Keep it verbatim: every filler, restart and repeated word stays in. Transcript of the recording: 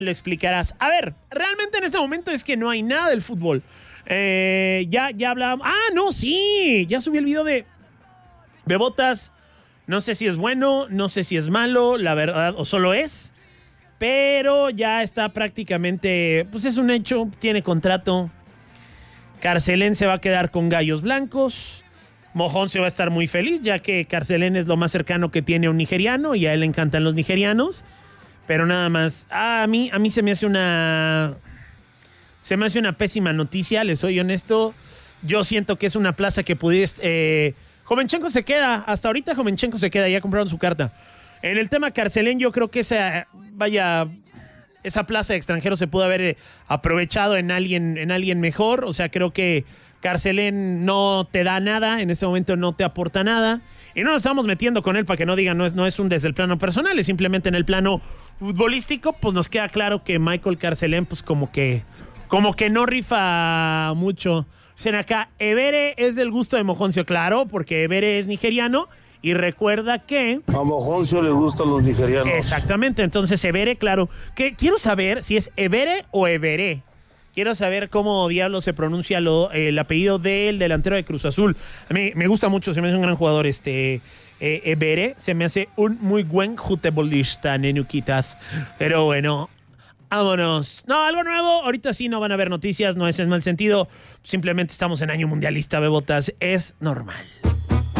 lo explicarás. A ver, realmente en este momento es que no hay nada del fútbol. Eh, ya, ya hablábamos. Ah, no, sí. Ya subí el video de Bebotas. No sé si es bueno, no sé si es malo, la verdad, o solo es. Pero ya está prácticamente, pues es un hecho, tiene contrato. Carcelén se va a quedar con Gallos Blancos. Mojón se va a estar muy feliz, ya que Carcelén es lo más cercano que tiene a un nigeriano y a él le encantan los nigerianos. Pero nada más, a mí, a mí se me hace una... Se me hace una pésima noticia, les soy honesto. Yo siento que es una plaza que pudiste... Eh, Jovenchenko se queda, hasta ahorita Jovenchenko se queda, ya compraron su carta. En el tema Carcelén, yo creo que esa, vaya, esa plaza de extranjeros se pudo haber aprovechado en alguien, en alguien mejor. O sea, creo que Carcelén no te da nada, en este momento no te aporta nada. Y no nos estamos metiendo con él para que no digan, no es, no es un desde el plano personal, es simplemente en el plano futbolístico, pues nos queda claro que Michael Carcelén, pues como que, como que no rifa mucho. Dicen acá, Evere es del gusto de Mojoncio, claro, porque Evere es nigeriano. Y recuerda que... A Mojoncio le gustan los nigerianos. Exactamente, entonces Evere, claro. Que quiero saber si es Evere o Everé. Quiero saber cómo diablo se pronuncia lo, el apellido del delantero de Cruz Azul. A mí me gusta mucho, se me hace un gran jugador este eh, Evere. Se me hace un muy buen futbolista, Nenuquitas. Pero bueno, vámonos. No, algo nuevo. Ahorita sí no van a haber noticias, no es en mal sentido. Simplemente estamos en año mundialista, Bebotas. Es normal.